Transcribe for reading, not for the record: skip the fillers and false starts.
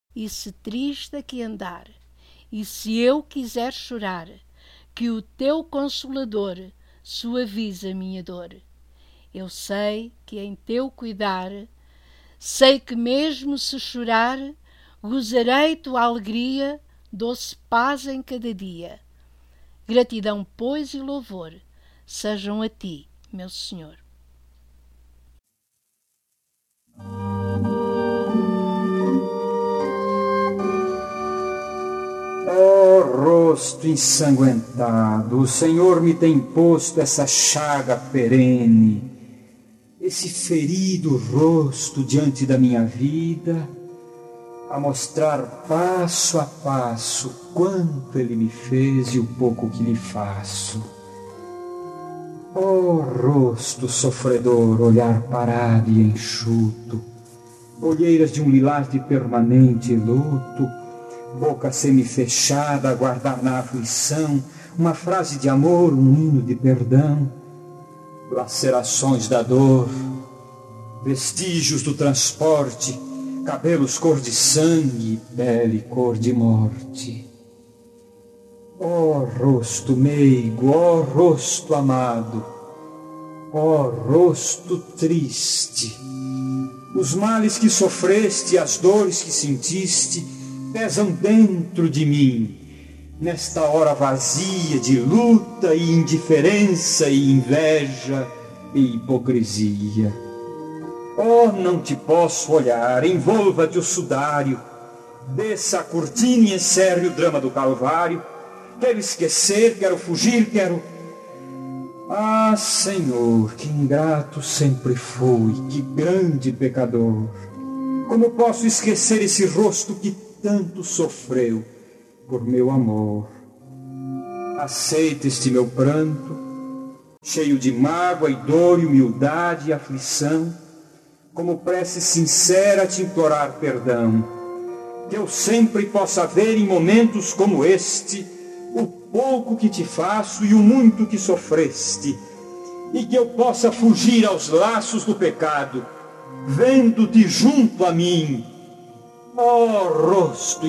E se triste aqui andar, e se eu quiser chorar, que o teu Consolador suavize a minha dor. Eu sei que em teu cuidar, sei que mesmo se chorar, gozarei tua alegria, doce paz em cada dia. Gratidão, pois, e louvor sejam a ti, meu Senhor. Ó rosto ensanguentado, o Senhor me tem posto essa chaga perene, esse ferido rosto diante da minha vida, a mostrar passo a passo quanto Ele me fez e o pouco que lhe faço. Ó rosto sofredor, olhar parado e enxuto, olheiras de um lilás de permanente luto, boca semi-fechada a guardar na aflição uma frase de amor, um hino de perdão, lacerações da dor, vestígios do transporte, cabelos cor de sangue, pele cor de morte. Ó rosto meigo, ó rosto amado, ó rosto triste, os males que sofreste, as dores que sentiste, pesam dentro de mim, nesta hora vazia de luta e indiferença e inveja e hipocrisia. Oh, não te posso olhar, envolva-te o sudário, desça a cortina e encerre o drama do Calvário. Quero esquecer, quero fugir, quero... Ah, Senhor, que ingrato sempre fui, que grande pecador. Como posso esquecer esse rosto que tanto sofreu por meu amor? Aceita este meu pranto, cheio de mágoa e dor e humildade e aflição, como prece sincera a te implorar perdão, que eu sempre possa ver em momentos como este o pouco que te faço e o muito que sofreste, e que eu possa fugir aos laços do pecado, vendo-te junto a mim, ó rosto